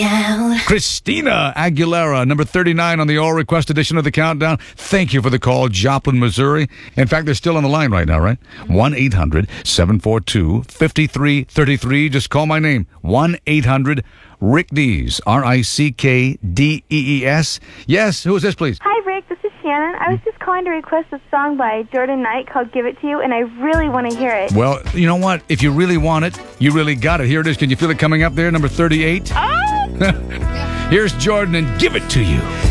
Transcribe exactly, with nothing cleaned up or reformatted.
Christina Aguilera, number thirty-nine on the All Request edition of the Countdown. Thank you for the call, Joplin, Missouri. In fact, they're still on the line right now, right? one eight hundred seven four two five three three three. Just call my name. one eight hundred Rick Dees. R I C K D E E S. Yes, who is this, please? Hi, Rick. This is Shannon. I was just calling to request a song by Jordan Knight called Give It To You, and I really want to hear it. Well, you know what? If you really want it, you really got it. Here it is. Can you feel it coming up there? Number thirty-eight. Oh! Here's Jordan and Give It To You.